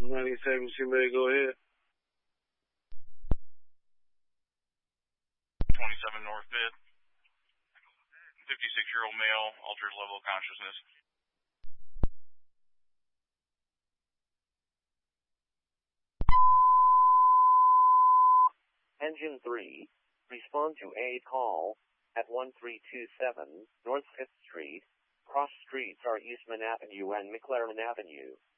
97, she may go ahead. 27 North Mid. 56-year-old male, altered level of consciousness. Engine 3, respond to a call at 1327 North 5th Street. Cross streets are Eastman Avenue and McLaren Avenue.